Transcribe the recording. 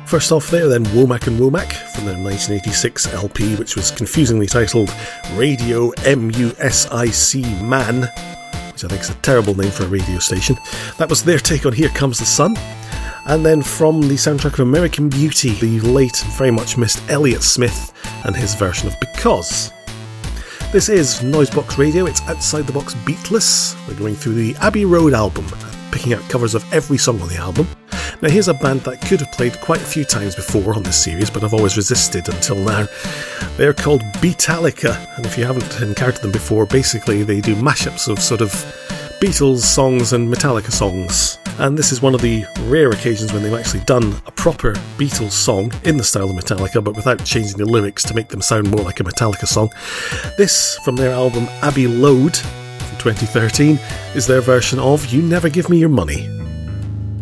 First off there then, Womack and Womack from their 1986 LP, which was confusingly titled Radio MUSIC Man, which I think is a terrible name for a radio station. That was their take on Here Comes the Sun. And then from the soundtrack of American Beauty, the late and very much missed Elliott Smith and his version of Because. This is Noisebox Radio, it's Outside the Box Beatless. We're going through the Abbey Road album, picking out covers of every song on the album. Now here's a band that could have played quite a few times before on this series, but I've always resisted until now. They're called Beatallica, and if you haven't encountered them before, basically they do mashups of sort of Beatles songs and Metallica songs. And this is one of the rare occasions when they've actually done a proper Beatles song in the style of Metallica, but without changing the lyrics to make them sound more like a Metallica song. This, from their album Abbey Load from 2013, is their version of You Never Give Me Your Money.